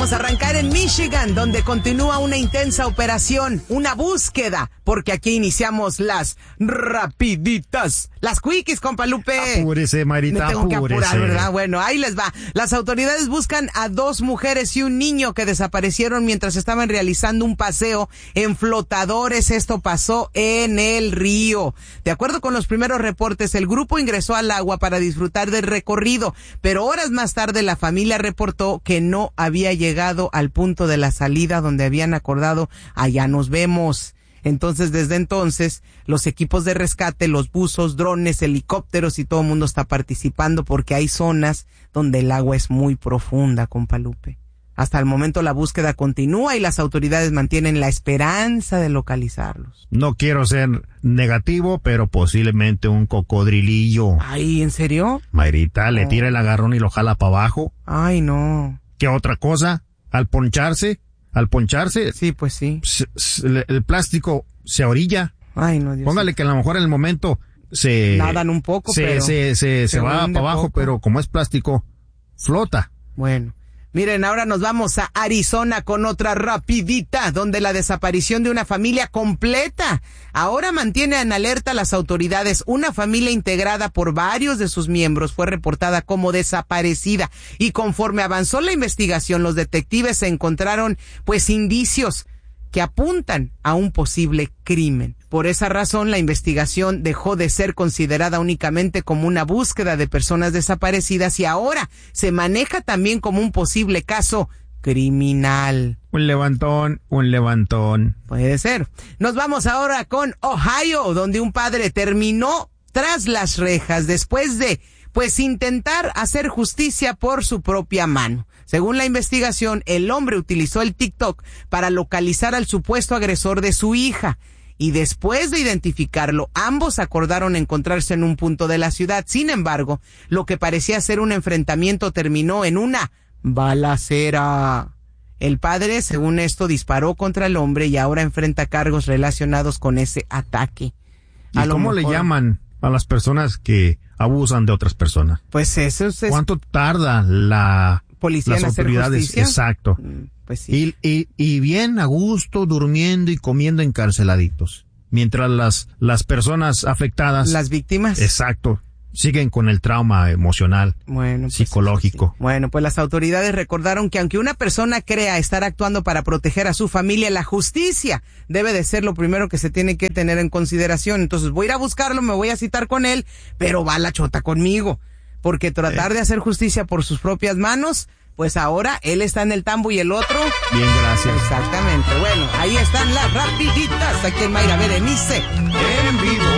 Vamos a arrancar en Michigan, donde continúa una intensa operación, una búsqueda, porque aquí iniciamos las rapiditas, las quickies, compa Lupe. Apúrese, Marita, Me tengo que apúrese. apurar, ¿verdad? Bueno, ahí les va. Las autoridades buscan a 2 mujeres y un niño que desaparecieron mientras estaban realizando un paseo en flotadores. Esto pasó en el río. De acuerdo con los primeros reportes, el grupo ingresó al agua para disfrutar del recorrido, pero horas más tarde la familia reportó que no había llegado al punto de la salida donde habían acordado, allá nos vemos. Entonces, desde entonces, los equipos de rescate, los buzos, drones, helicópteros y todo el mundo está participando porque hay zonas donde el agua es muy profunda, compa Lupe. Hasta el momento la búsqueda continúa y las autoridades mantienen la esperanza de localizarlos. No quiero ser negativo, pero posiblemente un cocodrilillo. Ay, ¿en serio? Mayrita, le tira el agarrón y lo jala para abajo. Ay, no. ¿Qué otra cosa? Al poncharse, Sí, pues sí. el plástico se orilla. Ay, no, Dios. Póngale que a lo mejor en el momento se... Nadan un poco, se va hunde para abajo, poco. pero como es plástico, flota. Bueno. Miren, ahora nos vamos a Arizona con otra rapidita, donde la desaparición de una familia completa ahora mantiene en alerta a las autoridades. Una familia integrada por varios de sus miembros fue reportada como desaparecida y conforme avanzó la investigación, los detectives encontraron pues indicios que apuntan a un posible crimen. Por esa razón, la investigación dejó de ser considerada únicamente como una búsqueda de personas desaparecidas y ahora se maneja también como un posible caso criminal. Un levantón. Puede ser. Nos vamos ahora con Ohio, donde un padre terminó tras las rejas después de intentar hacer justicia por su propia mano. Según la investigación, el hombre utilizó el TikTok para localizar al supuesto agresor de su hija. Y después de identificarlo, ambos acordaron encontrarse en un punto de la ciudad. Sin embargo, lo que parecía ser un enfrentamiento terminó en una balacera. El padre, según esto, disparó contra el hombre y ahora enfrenta cargos relacionados con ese ataque. ¿Y cómo le llaman a las personas que abusan de otras personas? Pues eso es... ¿Cuánto tarda las policía en hacer autoridades? justicia? Exacto. Pues sí. Y bien a gusto, durmiendo y comiendo encarceladitos. Mientras las personas afectadas... Las víctimas. Exacto. Siguen con el trauma emocional, psicológico. Sí. Bueno, pues las autoridades recordaron que aunque una persona crea estar actuando para proteger a su familia, la justicia debe de ser lo primero que se tiene que tener en consideración. Entonces voy a ir a buscarlo, me voy a citar con él, pero va la chota conmigo. Porque tratar de hacer justicia por sus propias manos, pues ahora él está en el tambo y el otro... Bien, gracias. Exactamente. Bueno, ahí están las rapiditas aquí en Mayra Berenice en vivo.